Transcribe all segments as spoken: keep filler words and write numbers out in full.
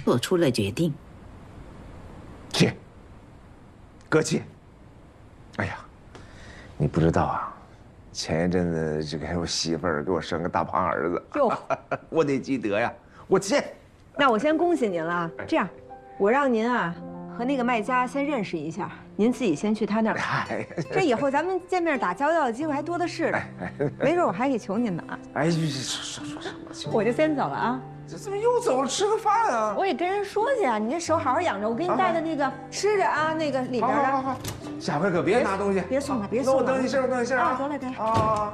做出了决定。 去，哥去。哎呀，你不知道啊，前一阵子这个我媳妇儿给我生个大胖儿子，哟，我得积德呀，我去。 那我先恭喜您了。这样，我让您啊和那个卖家先认识一下，您自己先去他那儿。这以后咱们见面打交道的机会还多的是呢，没准我还可以求您呢啊。 哎，说说说什么？ 我就先走了啊。 这怎么又走了？吃个饭啊！ 我也跟人说去啊，你这手好好养着，我给你带的那个吃着啊，那个里边的。 好好好，下回可别拿东西， 别送了，别送了。 我等一下，我等一下啊。 得嘞，得嘞。 啊。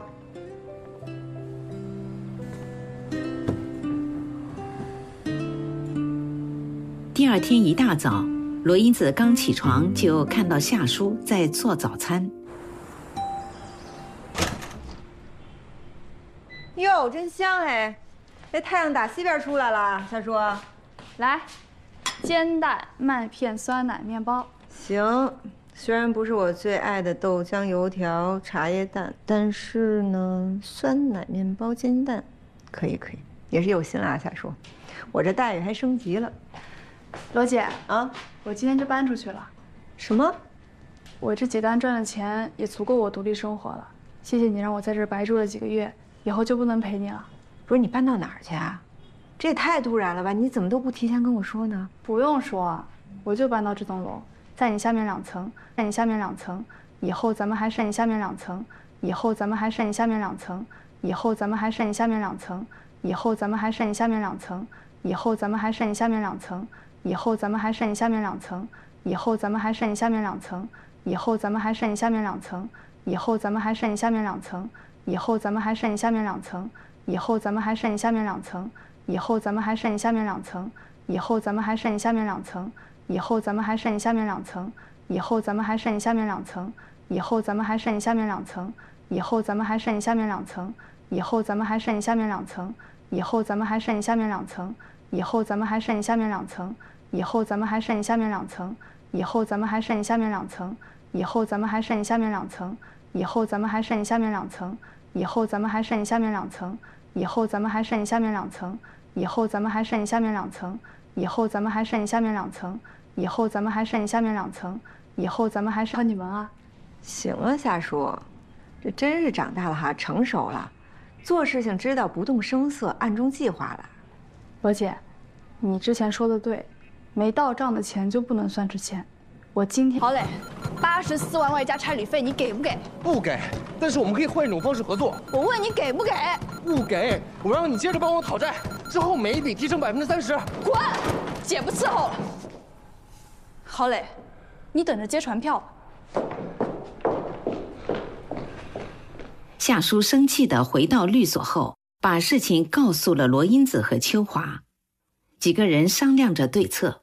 第二天一大早，罗英子刚起床就看到夏叔在做早餐。 哟，真香哎！这太阳打西边出来了，夏叔。 来，煎蛋麦片酸奶面包。 行，虽然不是我最爱的豆浆油条茶叶蛋，但是呢，酸奶面包煎蛋，可以可以，也是有心啊，夏叔。我这待遇还升级了。 罗姐啊， 我今天就搬出去了。 什么？ 我这几单赚的钱也足够我独立生活了。谢谢你让我在这儿白住了几个月，以后就不能陪你了。 不是你搬到哪儿去啊？这也太突然了吧！你怎么都不提前跟我说呢？ 不用说，我就搬到这栋楼，在你下面两层，在你下面两层，以后咱们还是你下面两层，以后咱们还是你下面两层，以后咱们还是你下面两层，以后咱们还是你下面两层，以后咱们还是你下面两层。以后咱们还是你下面两层，以后咱们还是你下面两层，以后咱们还是你下面两层，以后咱们还是你下面两层，以后咱们还是你下面两层，以后咱们还是你下面两层，以后咱们还是你下面两层，以后咱们还是你下面两层，以后咱们还是你下面两层，以后咱们还是你下面两层，以后咱们还是你下面两层，以后咱们还是你下面两层，以后咱们还是你下面两层，以后咱们还是你下面两层，以后咱们还是你下面两层。以后咱们还是你下面两层，以后咱们还是你下面两层，以后咱们还是你下面两层，以后咱们还是你下面两层，以后咱们还是你下面两层，以后咱们还是你下面两层，以后咱们还是你下面两层，以后咱们还是你下面两层，以后咱们还是你下面两层，以后咱们还是和你们啊。 行了，夏叔，这真是长大了哈，成熟了，做事情知道不动声色，暗中计划了。 罗姐，你之前说的对。没到账的钱就不能算是钱。我今天郝磊，八十四万外加差旅费，你给不给？ 不给，但是我们可以换一种方式合作。 我问你给不给？ 不给，我让你接着帮我讨债，之后每一笔提成百分之三十。 滚！姐不伺候了。郝磊，你等着接传票吧。 夏叔生气地回到律所后，把事情告诉了罗英子和秋华。几个人商量着对策。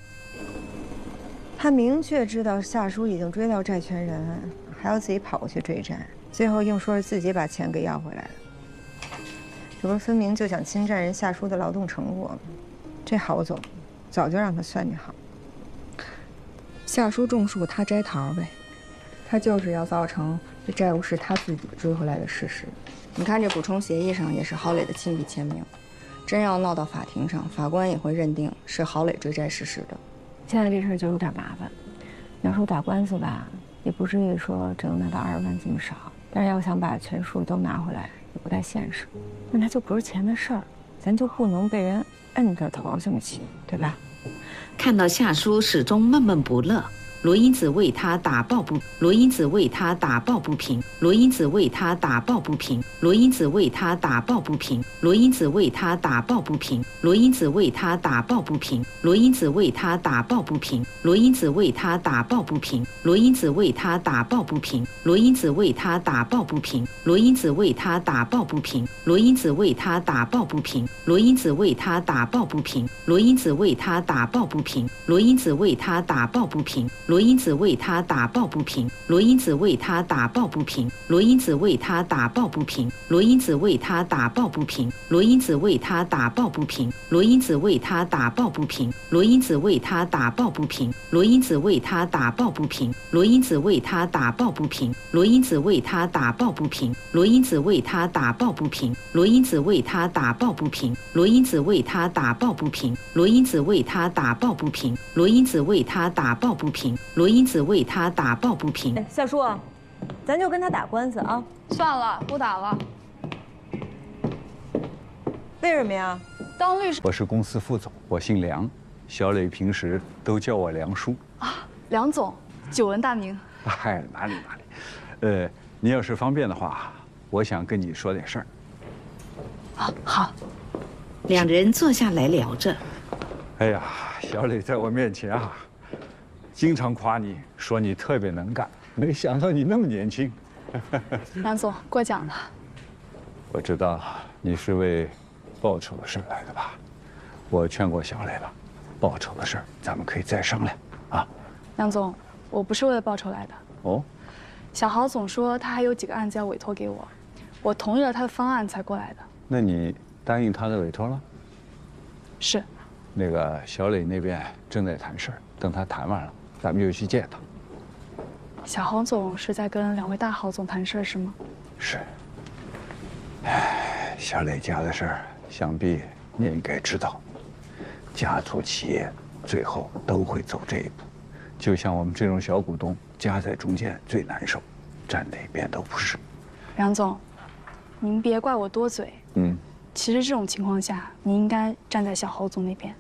他明确知道夏叔已经追到债权人，还要自己跑过去追债，最后硬说是自己把钱给要回来了，这不分明就想侵占人夏叔的劳动成果吗？这好走，早就让他算计好。 夏叔种树，他摘桃呗，他就是要造成这债务是他自己追回来的事实。你看这补充协议上也是郝磊的亲笔签名。真要闹到法庭上，法官也会认定是郝磊追债事实的。 现在这事儿就有点麻烦，要说打官司吧，也不至于说只能拿到二十万这么少，但是要想把全数都拿回来，也不太现实。那它就不是钱的事儿，咱就不能被人摁着头这么骑，对吧？ 看到夏叔始终闷闷不乐，罗英子为他打抱不罗英子为他打抱不平，罗英子为他打抱不平，罗英子为他打抱不平，罗英子为他打抱不平，罗英子为他打抱不平，罗英子为他打抱不平，罗英子为他打抱不平，罗英子为他打抱不平，罗英子为他打抱不平，罗英子为他打抱不平，罗英子为他打抱不平，罗英子为他打抱不平，罗英子为他打抱不平，罗英子为他打抱不平，罗罗英子为他打抱不平，罗英子为他打抱不平，罗英子为他打抱不平，罗英子为他打抱不平，罗英子为他打抱不平，罗英子为他打抱不平，罗英子为他打抱不平，罗英子为他打抱不平，罗英子为他打抱不平，罗英子为他打抱不平，罗英子为他打抱不平，罗英子为他打抱不平，罗英子为他打抱不平，罗英子为他打抱不平，罗英子为他打抱不平，罗英子为他打抱不平。 夏叔，咱就跟他打官司啊！ 算了，不打了。 为什么呀？ 当律师。 我是公司副总，我姓梁，小磊平时都叫我梁叔。 啊，梁总，久闻大名。 嗨，哪里哪里。呃，你要是方便的话，我想跟你说点事儿。 啊，好。 两人坐下来聊着。 哎呀，小磊在我面前啊，经常夸你，说你特别能干，没想到你那么年轻。 梁总，过奖了。 我知道你是为报酬的事来的吧？我劝过小磊了，报酬的事咱们可以再商量啊。 梁总，我不是为了报酬来的。 哦。 小豪总说他还有几个案子要委托给我，我同意了他的方案才过来的。 那你答应他的委托了？ 是。 那个小磊那边正在谈事儿，等他谈完了，咱们就去见他。 小豪总是在跟两位大豪总谈事儿是吗？ 是。哎，小磊家的事儿，想必你也应该知道，家族企业最后都会走这一步。就像我们这种小股东，夹在中间最难受，站哪边都不是。 梁总，您别怪我多嘴。嗯。其实这种情况下，您应该站在小豪总那边。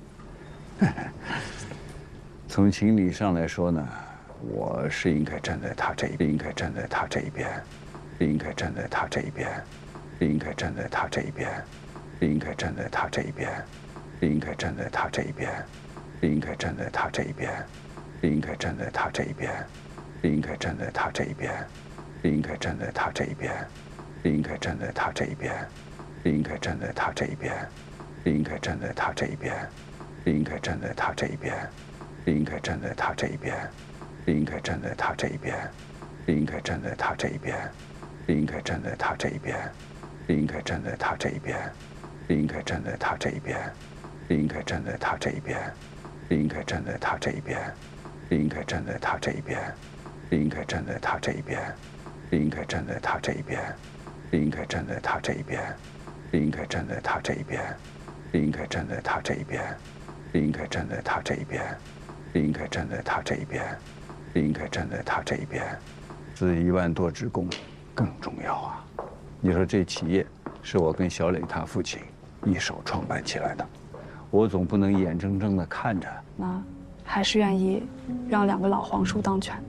从情理上来说呢，我是应该站在他这一边，应该站在他这一边，应该站在他这一边，应该站在他这一边，应该站在他这一边，应该站在他这一边，应该站在他这一边，应该站在他这一边，应该站在他这一边，应该站在他这一边，应该站在他这一边，应该站在他这一边，应该站在他这一边，应该站在他这一边。应该站在他这一边，应该站在他这一边，应该站在他这一边，应该站在他这一边，应该站在他这一边，应该站在他这一边，应该站在他这一边，应该站在他这一边，应该站在他这一边，应该站在他这一边，应该站在他这一边，应该站在他这一边，应该站在他这一边，应该站在他这一边，应该站在他这一边。应该站在他这一边，应该站在他这一边。这一万多职工更重要啊！你说这企业是我跟小磊他父亲一手创办起来的，我总不能眼睁睁地看着。 那还是愿意让两个老黄叔当权。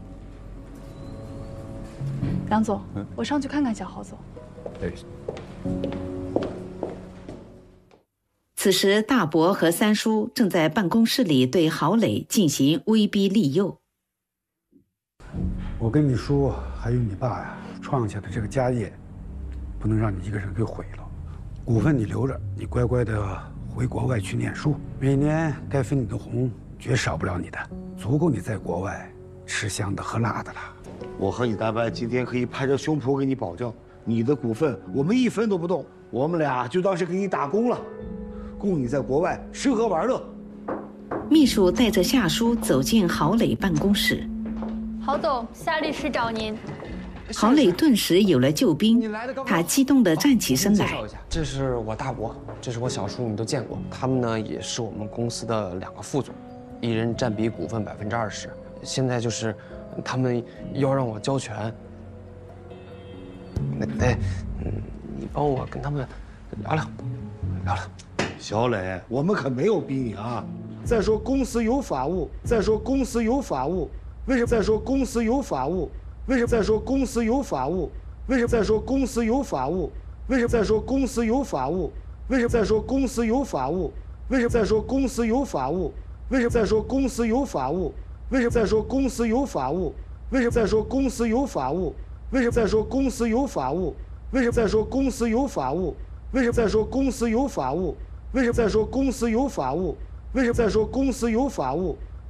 梁总，嗯、我上去看看小豪总。哎。 此时，大伯和三叔正在办公室里对郝磊进行威逼利诱。 我跟你说，还有你爸呀，创下的这个家业，不能让你一个人给毁了。股份你留着，你乖乖的回国外去念书，每年该分你的红，绝少不了你的，足够你在国外吃香的喝辣的了。 我和你大伯今天可以拍着胸脯给你保证，你的股份我们一分都不动，我们俩就当是给你打工了。供你在国外吃喝玩乐。 秘书带着夏叔走进郝磊办公室。 郝总，夏律师找您。 郝磊顿时有了救兵，他激动地站起身来。 介绍一下，这是我大伯，这是我小叔，你都见过。他们呢也是我们公司的两个副总，一人占比股份百分之二十。现在就是他们要让我交权。那得，嗯，你帮我跟他们聊聊，聊聊。 小磊，我们可没有逼你啊！再说公司有法务，再说公司有法务，为什么再说公司有法务？为什么再说公司有法务？为什么再说公司有法务？为什么再说公司有法务？为什么再说公司有法务？为什么再说公司有法务？为什么再说公司有法务？为什么再说公司有法务？为什么再说公司有法务？为什么再说公司有法务？为什么再说公司有法务？为什么再说公司有法务？为什么再说公司有法务？为什么再说公司有法务？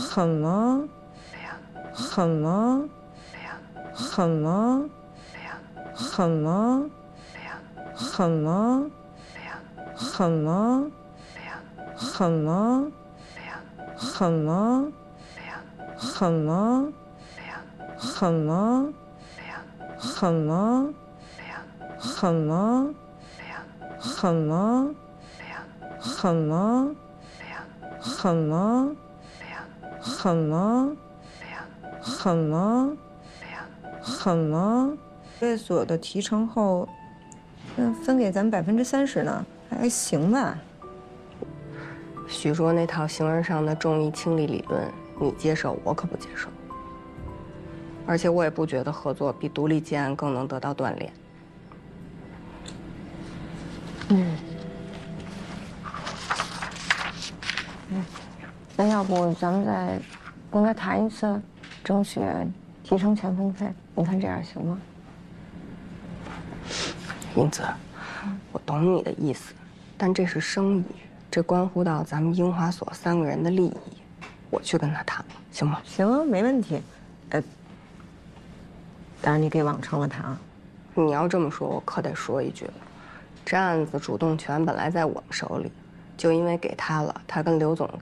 狠吗？狠吗？狠吗？狠吗？狠吗？狠吗？狠吗？狠吗？狠吗？狠吗？狠吗？狠吗？狠吗？狠吗？狠吗？狠吗？狠吗？狠吗？这所有的提成后，那分给咱们百分之三十呢，还行吧？ 许说那套形而上的重义轻利理论，你接受，我可不接受。而且我也不觉得合作比独立接案更能得到锻炼。 嗯。嗯，那要不咱们再跟他谈一次，争取提成全分费，你看这样行吗？ 英子，我懂你的意思，但这是生意，这关乎到咱们樱花所三个人的利益，我去跟他谈了，行吗？ 行啊，没问题。呃，当然你给往成了谈啊。 你要这么说，我可得说一句了，这案子主动权本来在我们手里，就因为给他了，他跟刘总